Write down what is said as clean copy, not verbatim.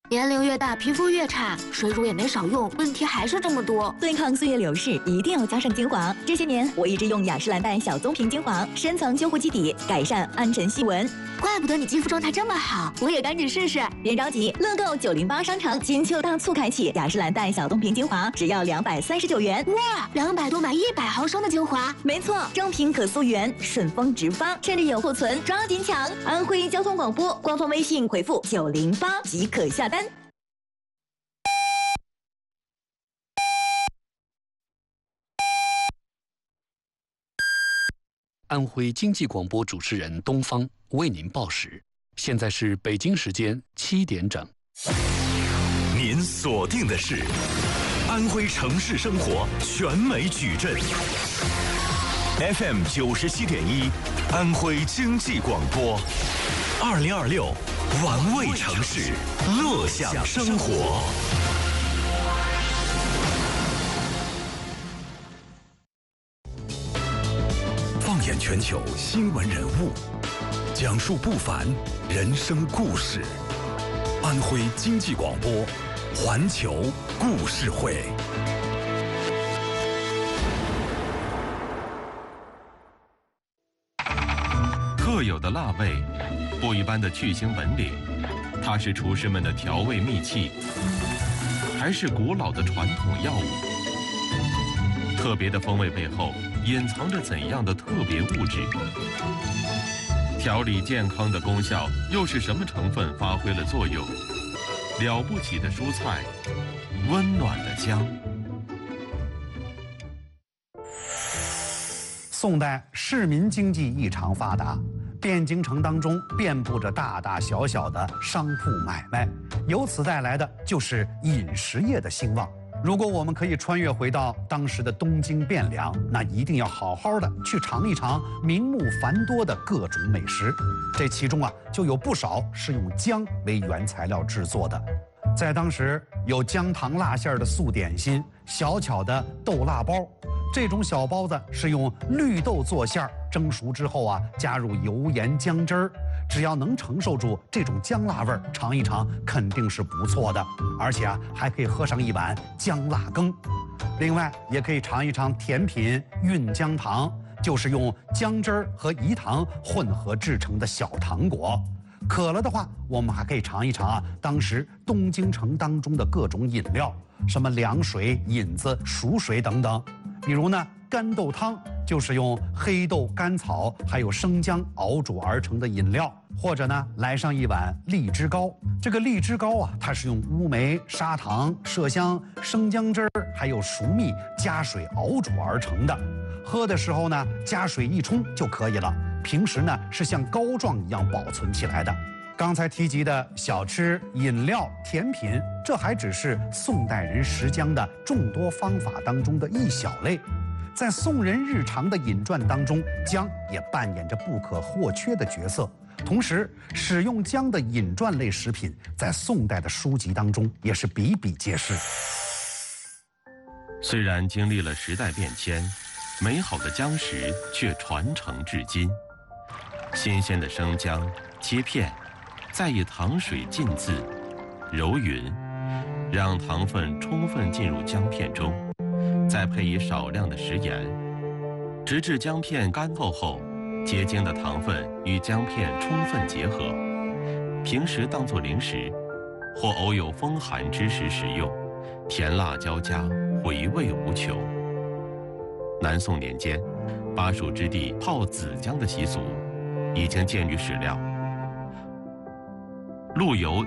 年龄越大，皮肤越差，水乳也没少用，问题还是这么多。 对抗岁月流逝，一定要加上精华。这些年，我一直用雅诗兰黛小棕瓶精华，深层修护基底，改善暗沉细纹。 怪不得你肌肤状态这么好，我也赶紧试试。 别着急，乐购908商城金秋大促开启，雅诗兰黛小棕瓶精华只要239元。 哇，200多买100毫升的精华。 没错，正品可溯源，顺丰直发，甚至有库存，抓紧抢！安徽交通广播官方微信回复908即可下单。 安徽经济广播主持人东方为您报时，现在是北京时间7点整。 您锁定的是安徽城市生活全美矩阵 FM 97.1，安徽经济广播，2026玩味城市，乐享生活。放眼全球新闻人物，讲述不凡人生故事。安徽经济广播，环球故事会。 特有的辣味，不一般的去腥本领，它是厨师们的调味秘器，还是古老的传统药物？特别的风味背后隐藏着怎样的特别物质？调理健康的功效又是什么成分发挥了作用？了不起的蔬菜，温暖的姜。 宋代市民经济异常发达，汴京城当中遍布着大大小小的商铺买卖，由此带来的就是饮食业的兴旺。如果我们可以穿越回到当时的东京汴梁，那一定要好好的去尝一尝名目繁多的各种美食。这其中就有不少是用姜为原材料制作的。在当时有姜糖辣馅的素点心，小巧的豆辣包。这种小包子是用绿豆做馅儿，蒸熟之后加入油盐姜汁儿。只要能承受住这种姜辣味儿，尝一尝肯定是不错的。而且还可以喝上一碗姜辣羹。另外也可以尝一尝甜品运姜糖，就是用姜汁儿和饴糖混合制成的小糖果。渴了的话，我们还可以尝一尝当时东京城当中的各种饮料，什么凉水、饮子、熟水等等。比如呢，干豆汤就是用黑豆、甘草还有生姜熬煮而成的饮料，或者呢，来上一碗荔枝糕。这个荔枝糕它是用乌梅、砂糖、麝香、生姜汁儿还有熟蜜加水熬煮而成的。喝的时候呢，加水一冲就可以了。平时呢，是像膏状一样保存起来的。刚才提及的小吃、饮料、甜品，这还只是宋代人食姜的众多方法当中的一小类。在宋人日常的饮馔当中，姜也扮演着不可或缺的角色。同时，使用姜的饮馔类食品，在宋代的书籍当中也是比比皆是。 虽然经历了时代变迁，美好的姜食却传承至今。新鲜的生姜切片，再以糖水浸渍，揉匀，让糖分充分进入姜片中，再配以少量的食盐，直至姜片干透后，结晶的糖分与姜片充分结合。平时当作零食，或偶有风寒之时食用，甜辣交加，回味无穷。南宋年间，巴蜀之地泡子姜的习俗已经见于史料。陆游